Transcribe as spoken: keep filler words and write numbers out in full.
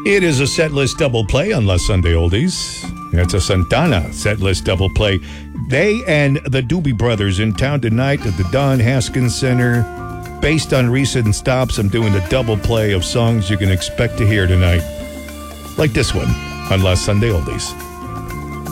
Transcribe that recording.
It is a set list double play on La Sunday Oldies. It's a Santana set list double play. They and the Doobie Brothers in town tonight at the Don Haskins Center. Based on recent stops, I'm doing a double play of songs you can expect to hear tonight. Like this one on La Sunday Oldies.